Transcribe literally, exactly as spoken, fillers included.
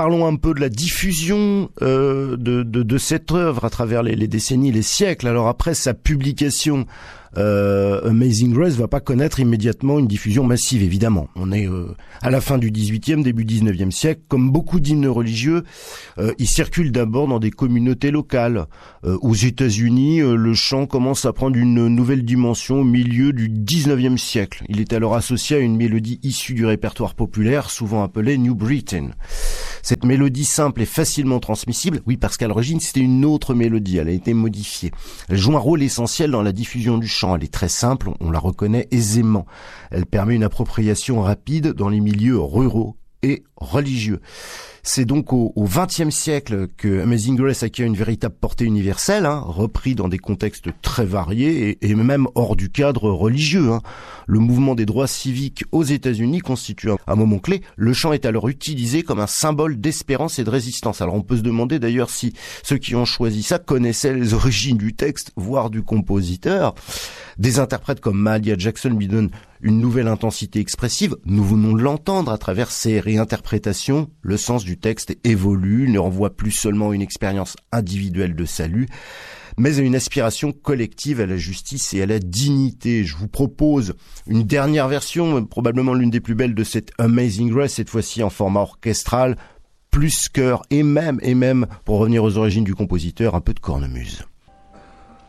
parlons un peu de la diffusion euh, de, de, de cette œuvre à travers les, les décennies, les siècles. Alors après sa publication, euh, Amazing Grace va pas connaître immédiatement une diffusion massive, évidemment. On est euh, à la fin du dix-huitième, début dix-neuvième siècle. Comme beaucoup d'hymnes religieux, euh, ils circulent d'abord dans des communautés locales. Euh, aux États-Unis, euh, le chant commence à prendre une nouvelle dimension au milieu du dix-neuvième siècle. Il est alors associé à une mélodie issue du répertoire populaire, souvent appelée New Britain. Cette mélodie simple est facilement transmissible, oui, parce qu'à l'origine c'était une autre mélodie, elle a été modifiée. Elle joue un rôle essentiel dans la diffusion du chant, elle est très simple, on la reconnaît aisément. Elle permet une appropriation rapide dans les milieux ruraux et religieux. C'est donc au vingtième siècle que Amazing Grace acquiert une véritable portée universelle, hein, repris dans des contextes très variés et, et même hors du cadre religieux. Hein. Le mouvement des droits civiques aux États-Unis constitue un, un moment clé. Le chant est alors utilisé comme un symbole d'espérance et de résistance. Alors on peut se demander d'ailleurs si ceux qui ont choisi ça connaissaient les origines du texte, voire du compositeur. Des interprètes comme Mahalia Jackson lui donnent une nouvelle intensité expressive. Nous venons de l'entendre à travers ces réinterprétations. Le sens du texte évolue, ne renvoie plus seulement à une expérience individuelle de salut, mais à une aspiration collective à la justice et à la dignité. Je vous propose une dernière version, probablement l'une des plus belles de cette Amazing Grace, cette fois-ci en format orchestral, plus chœur et même, et même, pour revenir aux origines du compositeur, un peu de cornemuse.